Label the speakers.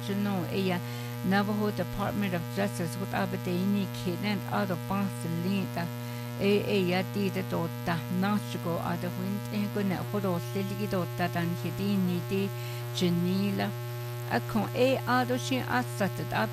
Speaker 1: Juno ella Navajo Department of Justice with Aberdeen Kidnap out of Barcelona ella tida dotta nasgo ada hunt gonna hodo silgi dotta dan hidini di Genila akon ado shin asat